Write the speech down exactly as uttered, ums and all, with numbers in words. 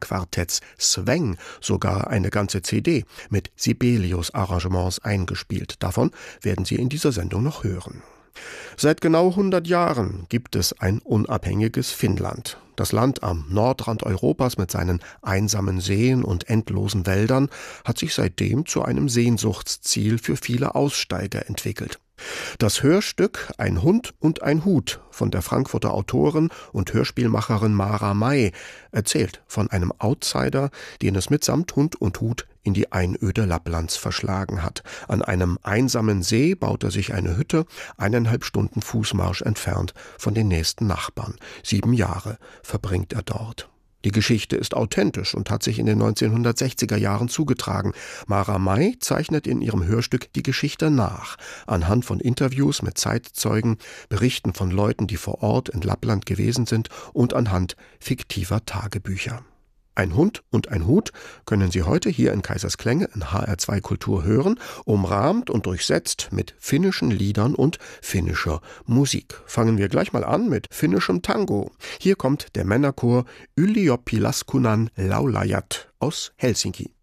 Stringquartetts Sveng sogar eine ganze C D mit Sibelius-Arrangements eingespielt. Davon werden Sie in dieser Sendung noch hören. Seit genau hundert Jahren gibt es ein unabhängiges Finnland. Das Land am Nordrand Europas mit seinen einsamen Seen und endlosen Wäldern hat sich seitdem zu einem Sehnsuchtsziel für viele Aussteiger entwickelt. Das Hörstück Ein Hund und ein Hut von der Frankfurter Autorin und Hörspielmacherin Mara May erzählt von einem Outsider, den es mitsamt Hund und Hut in die Einöde Lapplands verschlagen hat. An einem einsamen See baut er sich eine Hütte, eineinhalb Stunden Fußmarsch entfernt von den nächsten Nachbarn. Sieben Jahre verbringt er dort. Die Geschichte ist authentisch und hat sich in den neunzehnhundertsechziger Jahren zugetragen. Mara May zeichnet in ihrem Hörstück die Geschichte nach, anhand von Interviews mit Zeitzeugen, Berichten von Leuten, die vor Ort in Lappland gewesen sind und anhand fiktiver Tagebücher. Ein Hund und ein Hut können Sie heute hier in Kaisersklänge in H R zwei Kultur hören, umrahmt und durchsetzt mit finnischen Liedern und finnischer Musik. Fangen wir gleich mal an mit finnischem Tango. Hier kommt der Männerchor Ylioppilaskunnan Laulajat aus Helsinki.